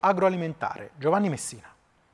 agroalimentare. Giovanni Messina.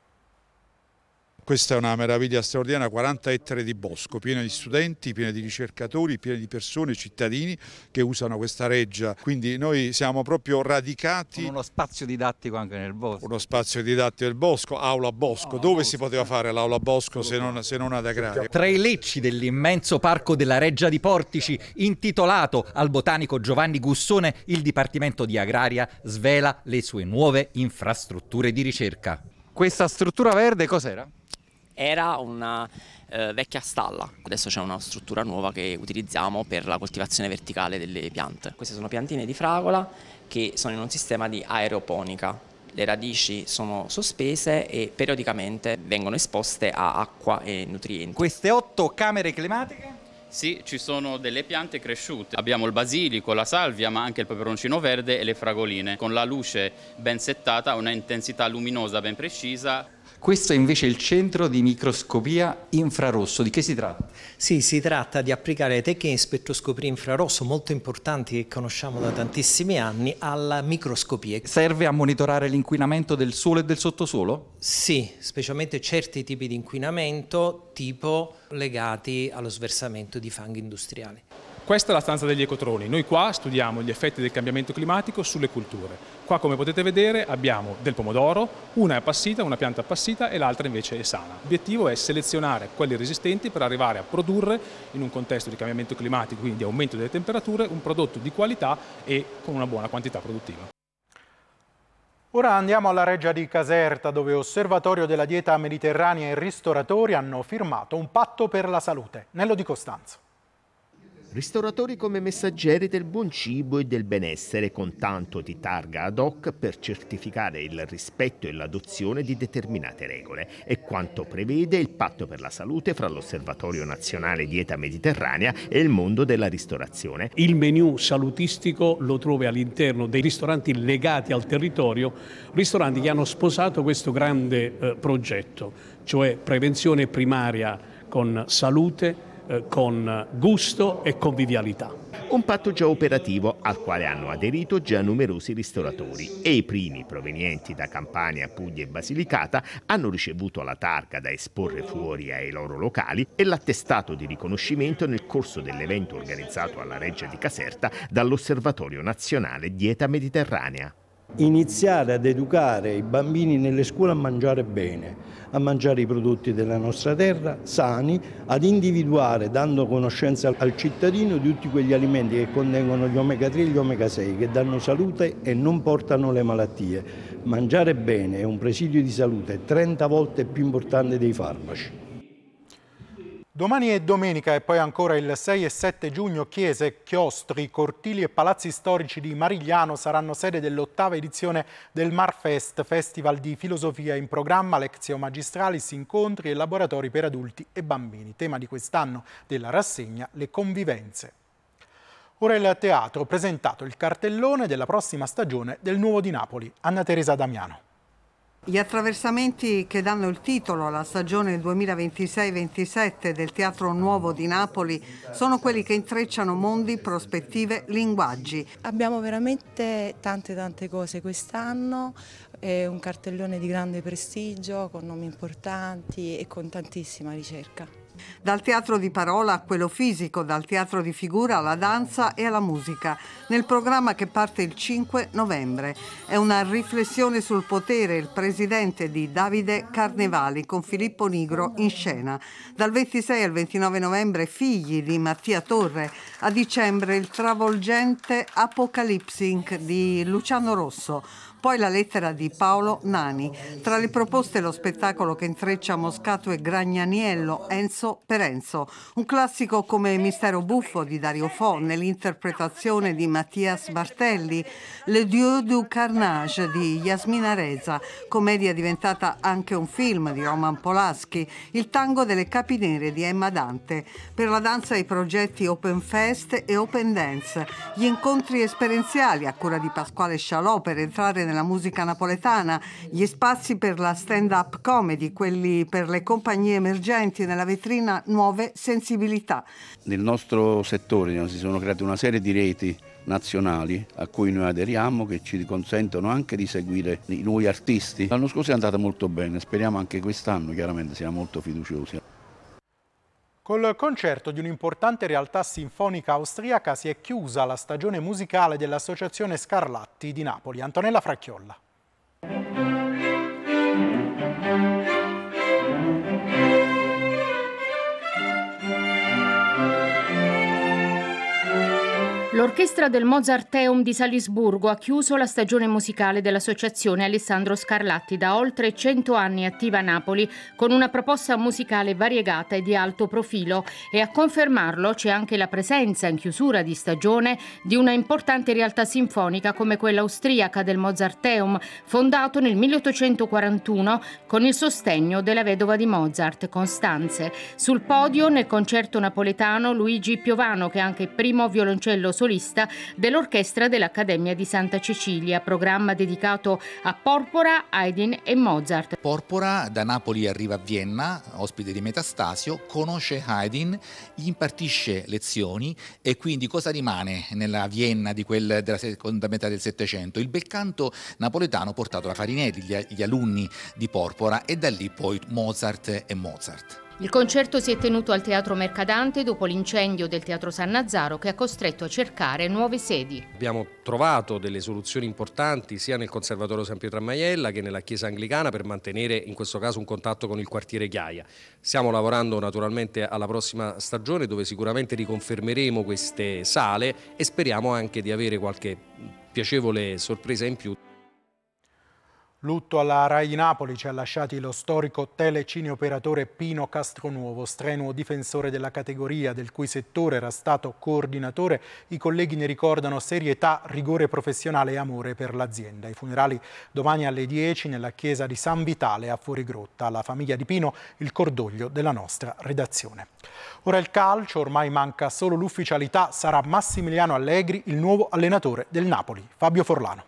Questa è una meraviglia straordinaria, 40 ettari di bosco, piena di studenti, piena di ricercatori, piena di persone, cittadini che usano questa reggia. Quindi noi siamo proprio radicati. Con uno spazio didattico anche nel bosco. Uno spazio didattico del bosco, aula bosco. Dove si poteva fare l'aula bosco se non ad Agraria? Tra i lecci dell'immenso parco della Reggia di Portici, intitolato al botanico Giovanni Gussone, il Dipartimento di Agraria svela le sue nuove infrastrutture di ricerca. Questa struttura verde cos'era? Era una vecchia stalla, adesso c'è una struttura nuova che utilizziamo per la coltivazione verticale delle piante. Queste sono piantine di fragola che sono in un sistema di aeroponica. Le radici sono sospese e periodicamente vengono esposte a acqua e nutrienti. Queste 8 camere climatiche? Sì, ci sono delle piante cresciute. Abbiamo il basilico, la salvia, ma anche il peperoncino verde e le fragoline. Con la luce ben settata, una intensità luminosa ben precisa. Questo è invece il centro di microscopia infrarosso. Di che si tratta? Sì, si tratta di applicare tecniche di spettroscopia infrarosso molto importanti che conosciamo da tantissimi anni alla microscopia. Serve a monitorare l'inquinamento del suolo e del sottosuolo? Sì, specialmente certi tipi di inquinamento, tipo legati allo sversamento di fanghi industriali. Questa è la stanza degli ecotroni. Noi qua studiamo gli effetti del cambiamento climatico sulle culture. Qua, come potete vedere, abbiamo del pomodoro, una è appassita, una pianta appassita e l'altra invece è sana. L'obiettivo è selezionare quelli resistenti per arrivare a produrre, in un contesto di cambiamento climatico, quindi di aumento delle temperature, un prodotto di qualità e con una buona quantità produttiva. Ora andiamo alla Reggia di Caserta, dove Osservatorio della Dieta Mediterranea e ristoratori hanno firmato un patto per la salute. Nello Di Costanzo. Ristoratori come messaggeri del buon cibo e del benessere, con tanto di targa ad hoc per certificare il rispetto e l'adozione di determinate regole. È quanto prevede il patto per la salute fra l'Osservatorio Nazionale Dieta Mediterranea e il mondo della ristorazione. Il menù salutistico lo trovi all'interno dei ristoranti legati al territorio, ristoranti che hanno sposato questo grande progetto, cioè prevenzione primaria con salute, con gusto e convivialità. Un patto già operativo al quale hanno aderito già numerosi ristoratori e i primi provenienti da Campania, Puglia e Basilicata hanno ricevuto la targa da esporre fuori ai loro locali e l'attestato di riconoscimento nel corso dell'evento organizzato alla Reggia di Caserta dall'Osservatorio Nazionale Dieta Mediterranea. Iniziare ad educare i bambini nelle scuole a mangiare bene, a mangiare i prodotti della nostra terra sani, ad individuare, dando conoscenza al cittadino di tutti quegli alimenti che contengono gli omega 3 e gli omega 6, che danno salute e non portano le malattie. Mangiare bene è un presidio di salute 30 volte più importante dei farmaci. Domani e domenica e poi ancora il 6 e 7 giugno chiese, chiostri, cortili e palazzi storici di Marigliano saranno sede dell'8ª edizione del Marfest, festival di filosofia in programma, lectio magistralis, incontri e laboratori per adulti e bambini. Tema di quest'anno della rassegna, le convivenze. Ora il teatro, presentato il cartellone della prossima stagione del Nuovo di Napoli. Anna Teresa Damiano. Gli attraversamenti che danno il titolo alla stagione 2026-27 del Teatro Nuovo di Napoli sono quelli che intrecciano mondi, prospettive, linguaggi. Abbiamo veramente tante cose quest'anno, è un cartellone di grande prestigio, con nomi importanti e con tantissima ricerca. Dal teatro di parola a quello fisico, dal teatro di figura alla danza e alla musica, nel programma che parte il 5 novembre. È una riflessione sul potere, il presidente di Davide Carnevali con Filippo Nigro in scena. Dal 26 al 29 novembre Figli di Mattia Torre, a dicembre il travolgente Apocalipsing di Luciano Rosso. Poi la lettera di Paolo Nani. Tra le proposte lo spettacolo che intreccia Moscato e Gragnaniello, Enzo per Enzo. Un classico come Mistero buffo di Dario Fo nell'interpretazione di Mattias Bartelli. Le Dieu du Carnage di Yasmina Reza, commedia diventata anche un film di Roman Polanski. Il tango delle capinere di Emma Dante. Per la danza i progetti Open Fest e Open Dance. Gli incontri esperienziali a cura di Pasquale Scialò per entrare nella musica napoletana, gli spazi per la stand-up comedy, quelli per le compagnie emergenti, nella vetrina Nuove Sensibilità. Nel nostro settore si sono create una serie di reti nazionali a cui noi aderiamo, che ci consentono anche di seguire i nuovi artisti. L'anno scorso è andata molto bene, speriamo anche quest'anno, chiaramente siamo molto fiduciosi. Col concerto di un'importante realtà sinfonica austriaca si è chiusa la stagione musicale dell'Associazione Scarlatti di Napoli. Antonella Fracchiolla. L'orchestra del Mozarteum di Salisburgo ha chiuso la stagione musicale dell'Associazione Alessandro Scarlatti, da oltre 100 anni attiva a Napoli, con una proposta musicale variegata e di alto profilo, e a confermarlo c'è anche la presenza in chiusura di stagione di una importante realtà sinfonica come quella austriaca del Mozarteum, fondato nel 1841 con il sostegno della vedova di Mozart, Costanze. Sul podio, nel concerto napoletano, Luigi Piovano, che è anche primo violoncello solista dell'orchestra dell'Accademia di Santa Cecilia, programma dedicato a Porpora, Haydn e Mozart. Porpora da Napoli arriva a Vienna, ospite di Metastasio, conosce Haydn, gli impartisce lezioni, e quindi cosa rimane nella Vienna della seconda metà del Settecento? Il bel canto napoletano portato da Farinelli, gli alunni di Porpora, e da lì poi Mozart e Mozart. Il concerto si è tenuto al Teatro Mercadante dopo l'incendio del Teatro San Nazzaro, che ha costretto a cercare nuove sedi. Abbiamo trovato delle soluzioni importanti sia nel Conservatorio San Pietro a Maiella che nella Chiesa Anglicana per mantenere in questo caso un contatto con il quartiere Ghiaia. Stiamo lavorando naturalmente alla prossima stagione, dove sicuramente riconfermeremo queste sale e speriamo anche di avere qualche piacevole sorpresa in più. Lutto alla RAI di Napoli ci ha lasciati lo storico telecineoperatore Pino Castronuovo, strenuo difensore della categoria, del cui settore era stato coordinatore. I colleghi ne ricordano serietà, rigore professionale e amore per l'azienda. I funerali domani alle 10 nella chiesa di San Vitale a Fuorigrotta. Alla famiglia di Pino il cordoglio della nostra redazione. Ora il calcio, ormai manca solo l'ufficialità, sarà Massimiliano Allegri il nuovo allenatore del Napoli. Fabio Forlano.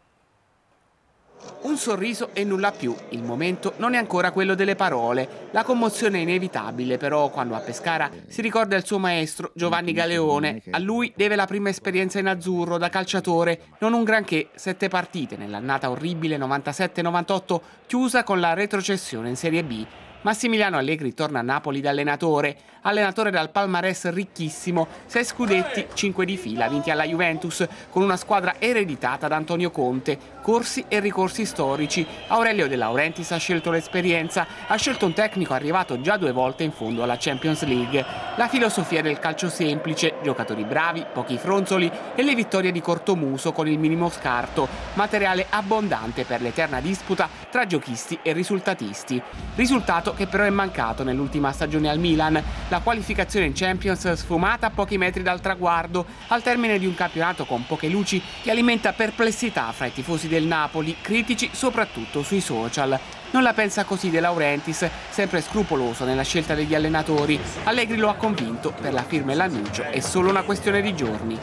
Un sorriso e nulla più. Il momento non è ancora quello delle parole. La commozione è inevitabile, però quando a Pescara si ricorda il suo maestro Giovanni Galeone. A lui deve la prima esperienza in azzurro da calciatore, non un granché, 7 partite nell'annata orribile 97-98, chiusa con la retrocessione in Serie B. Massimiliano Allegri torna a Napoli da allenatore dal palmarès ricchissimo, 6 scudetti, 5 di fila vinti alla Juventus, con una squadra ereditata da Antonio Conte, corsi e ricorsi storici. Aurelio De Laurentiis ha scelto l'esperienza, ha scelto un tecnico arrivato già 2 volte in fondo alla Champions League. La filosofia del calcio semplice, giocatori bravi, pochi fronzoli e le vittorie di cortomuso con il minimo scarto, materiale abbondante per l'eterna disputa tra giochisti e risultatisti. Risultato che però è mancato nell'ultima stagione al Milan, la qualificazione in Champions sfumata a pochi metri dal traguardo, al termine di un campionato con poche luci che alimenta perplessità fra i tifosi del Napoli, critici soprattutto sui social. Non la pensa così De Laurentiis, sempre scrupoloso nella scelta degli allenatori. Allegri lo ha convinto, per la firma e l'annuncio è solo una questione di giorni.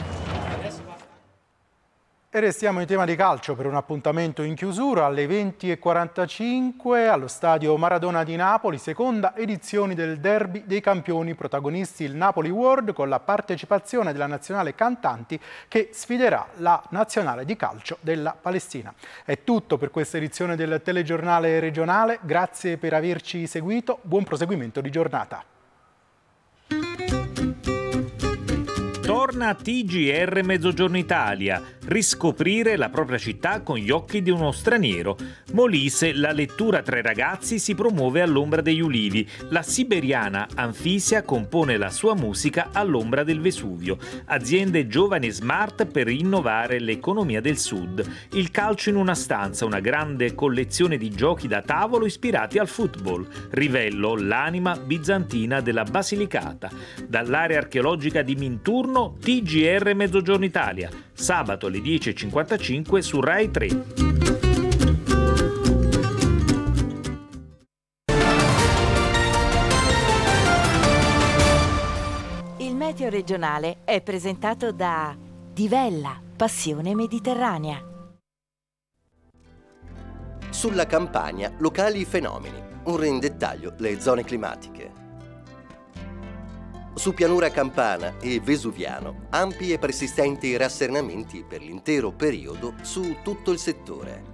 E restiamo in tema di calcio per un appuntamento in chiusura alle 20:45 allo stadio Maradona di Napoli, seconda edizione del Derby dei Campioni, protagonisti il Napoli World con la partecipazione della nazionale cantanti che sfiderà la nazionale di calcio della Palestina. È tutto per questa edizione del telegiornale regionale, grazie per averci seguito, buon proseguimento di giornata. Torna TGR Mezzogiorno Italia, riscoprire la propria città con gli occhi di uno straniero. Molise, la lettura tra i ragazzi si promuove all'ombra degli ulivi. La siberiana Anfisia compone la sua musica all'ombra del Vesuvio. Aziende giovani e smart per innovare l'economia del sud. Il calcio in una stanza, una grande collezione di giochi da tavolo ispirati al football. Rivello, l'anima bizantina della Basilicata. Dall'area archeologica di Minturno, TGR Mezzogiorno Italia, sabato alle 10:55 su Rai 3. Il meteo regionale è presentato da Divella, passione mediterranea. Sulla Campania, locali fenomeni. Ora in dettaglio le zone climatiche. Su pianura campana e vesuviano, ampi e persistenti rassernamenti per l'intero periodo su tutto il settore.